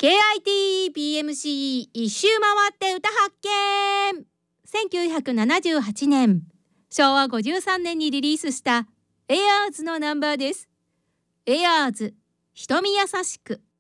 KITBMC 一周回って歌発見。1978年昭和53年にリリースしたエアーズのナンバーです。エアーズ、瞳優しく。